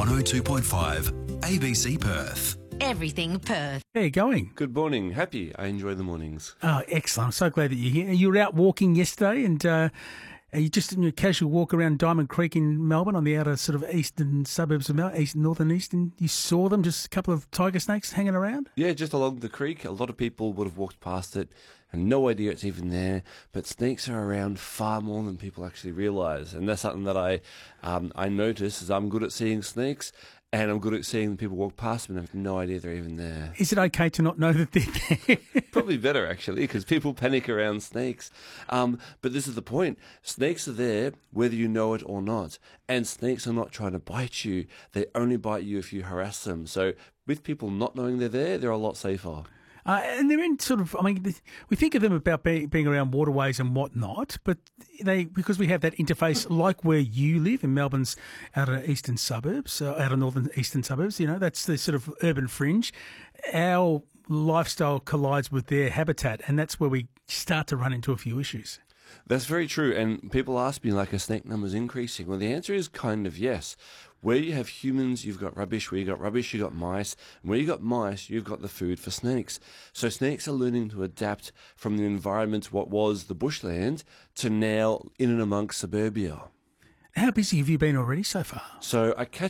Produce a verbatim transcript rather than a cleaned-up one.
one oh two point five, A B C Perth. Everything Perth. How you going? Good morning. Happy. I enjoy the mornings. Oh, excellent. I'm so glad that you're here. You were out walking yesterday and uh, you just in your casual walk around Diamond Creek in Melbourne on the outer sort of eastern suburbs of Melbourne, east, northern eastern. You saw them, just a couple of tiger snakes hanging around? Yeah, just along the creek. A lot of people would have walked past it and no idea it's even there. But snakes are around far more than people actually realise. And that's something that I, um, I notice is I'm good at seeing snakes. And I'm good at seeing people walk past them and have no idea they're even there. Is it okay to not know that they're there? Probably better, actually, because people panic around snakes. Um, but this is the point. Snakes are there whether you know it or not. And snakes are not trying to bite you. They only bite you if you harass them. So with people not knowing they're there, they're a lot safer. Uh, and they're in sort of, I mean, we think of them about be, being around waterways and whatnot, but they, because we have that interface like where you live in Melbourne's outer eastern suburbs, uh, outer northern eastern suburbs, you know, that's the sort of urban fringe. Our lifestyle collides with their habitat, and that's where we start to run into a few issues. That's very true. And people ask me, like, are snake numbers increasing? Well, the answer is kind of yes. Where you have humans, you've got rubbish. Where you got rubbish, you've got mice. And where you got mice, you've got the food for snakes. So snakes are learning to adapt from the environment, what was the bushland, to now in and amongst suburbia. How busy have you been already so far? So I catch